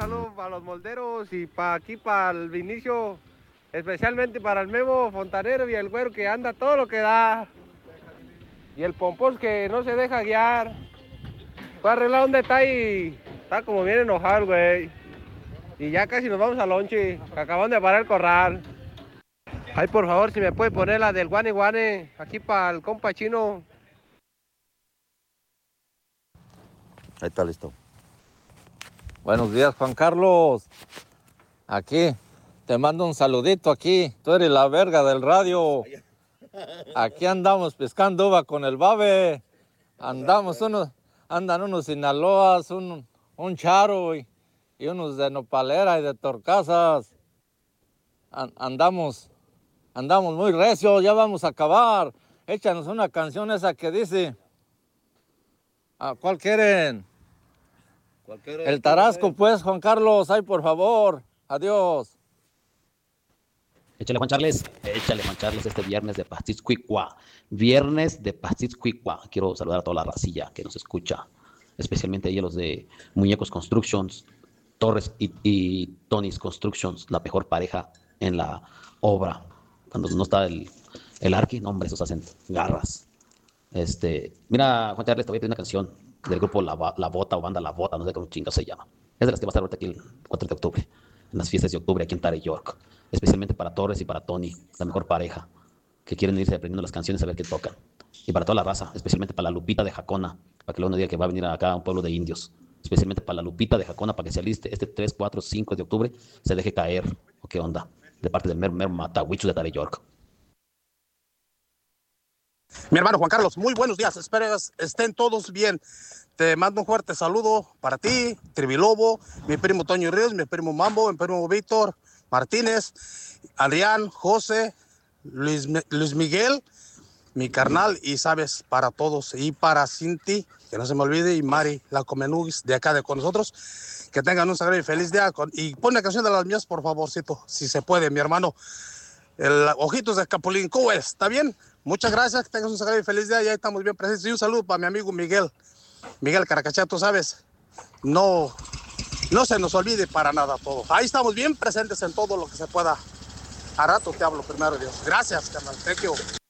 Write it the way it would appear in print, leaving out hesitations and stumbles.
saludo para los molderos y para aquí, para el Vinicio, especialmente para el Memo Fontanero y el güero que anda todo lo que da. Y el Pompós que no se deja guiar. Fue a arreglar un detalle y está como bien enojado, güey. Y ya casi nos vamos al lonche, acaban de parar el corral. Ay, por favor, si me puede poner la del Guane Guane, aquí para el compa Chino. Ahí está listo. Buenos días, Juan Carlos. Aquí, te mando un saludito aquí. Tú eres la verga del radio. Aquí andamos pescando uva con el Babe. Andan unos Sinaloas, un Charo y unos de Nopalera y de Torcasas. Andamos muy recios, ya vamos a acabar. Échanos una canción esa que dice... ¿Cuál quieren? El Tarasco, pues, Juan Carlos. Ay, por favor. Adiós. Échale, Juan Charles, este viernes de Pastitzcuicua. Viernes de Pastitzcuicua. Quiero saludar a toda la racilla que nos escucha, especialmente a los de Muñecos Constructions, Torres y Tony's Constructions, la mejor pareja en la obra. Cuando no está el Arqui, no, hombre, esos hacen garras. Mira, Juan Charles, te voy a pedir una canción del grupo La Bota o banda La Bota, no sé cómo chinga se llama. Es de las que va a estar ahorita aquí el 4 de octubre, en las fiestas de octubre aquí en Tare York. Especialmente para Torres y para Tony, la mejor pareja, que quieren irse aprendiendo las canciones a ver qué tocan. Y para toda la raza, especialmente para la Lupita de Jacona, para que luego no diga que va a venir acá a un pueblo de indios. Especialmente para la Lupita de Jacona, para que se aliste este 3, 4, 5 de octubre, se deje caer, o qué onda, de parte del Mer Matahuichu de Tare York. Mi hermano Juan Carlos, muy buenos días, espero estén todos bien. Te mando un fuerte saludo para ti, Trivilobo, mi primo Toño Ríos, mi primo Mambo, mi primo Víctor Martínez, Adrián, José, Luis Miguel, mi carnal, y sabes, para todos, y para Cinti, que no se me olvide, y Mari, la Comenugis, de acá con nosotros, que tengan un sagrado y feliz día, y pon la canción de las mías, por favorcito, si se puede, mi hermano, el Ojitos de Capulín, ¿cómo es? ¿Está bien? Muchas gracias, que tengas un sagrado y feliz día, ya estamos bien presentes, y un saludo para mi amigo Miguel Caracachá, tú sabes, no se nos olvide para nada todo. Ahí estamos bien presentes en todo lo que se pueda. A rato te hablo, primero Dios. Gracias, carnal. Thank you.